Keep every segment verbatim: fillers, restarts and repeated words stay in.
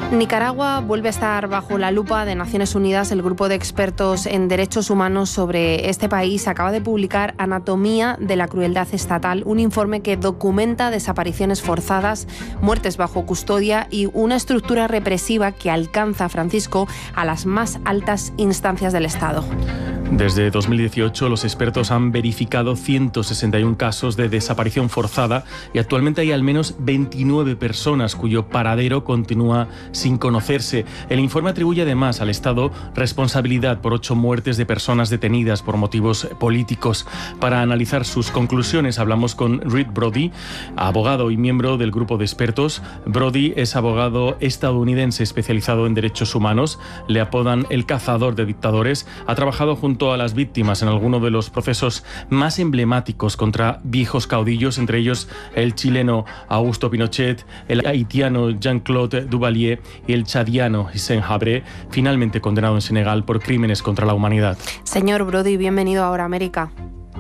Nicaragua vuelve a estar bajo la lupa de Naciones Unidas. El grupo de expertos en derechos humanos sobre este país acaba de publicar Anatomía de la crueldad estatal, un informe que documenta desapariciones forzadas, muertes bajo custodia y una estructura represiva que alcanza, Francisco, a las más altas instancias del Estado. Desde dos mil dieciocho, los expertos han verificado ciento sesenta y uno casos de desaparición forzada y actualmente hay al menos veintinueve personas cuyo paradero continúa sin conocerse. El informe atribuye además al Estado responsabilidad por ocho muertes de personas detenidas por motivos políticos. Para analizar sus conclusiones hablamos con Reed Brody, abogado y miembro del grupo de expertos. Brody es abogado estadounidense especializado en derechos humanos. Le apodan el cazador de dictadores. Ha trabajado junto a las víctimas en alguno de los procesos más emblemáticos contra viejos caudillos, entre ellos el chileno Augusto Pinochet, el haitiano Jean-Claude Duvalier y el chadiano Hissène Habré, finalmente condenado en Senegal por crímenes contra la humanidad. Señor Brody, bienvenido a Ahora América.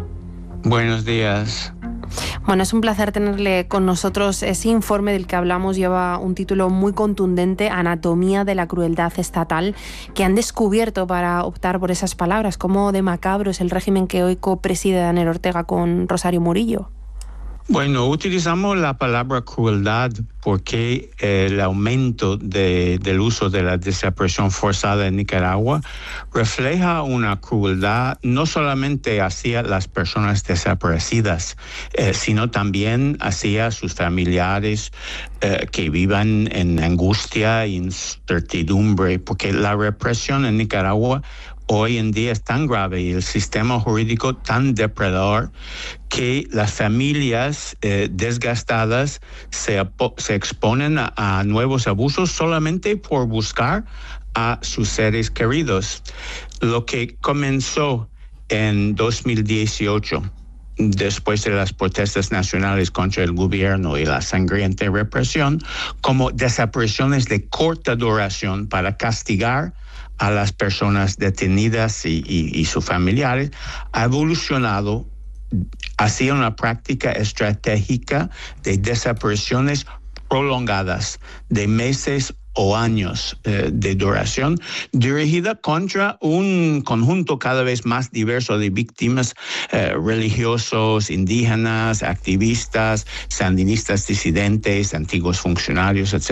Buenos días. Bueno, es un placer tenerle con nosotros. Ese informe del que hablamos lleva un título muy contundente, Anatomía de la crueldad estatal, que han descubierto para optar por esas palabras. ¿Cómo de macabro es el régimen que hoy copreside Daniel Ortega con Rosario Murillo? Bueno, utilizamos la palabra crueldad porque el aumento de, del uso de la desaparición forzada en Nicaragua refleja una crueldad no solamente hacia las personas desaparecidas, eh, sino también hacia sus familiares eh, que vivan en angustia e incertidumbre, porque la represión en Nicaragua hoy en día es tan grave y el sistema jurídico tan depredador que las familias eh, desgastadas se, se exponen a, a nuevos abusos solamente por buscar a sus seres queridos. Lo que comenzó en dos mil dieciocho, después de las protestas nacionales contra el gobierno y la sangrienta represión, como desapariciones de corta duración para castigar a las personas detenidas y, y, y sus familiares, ha evolucionado hacia una práctica estratégica de desapariciones prolongadas de meses o años eh, de duración, dirigida contra un conjunto cada vez más diverso de víctimas, eh, religiosos, indígenas, activistas, sandinistas disidentes, antiguos funcionarios, etcétera.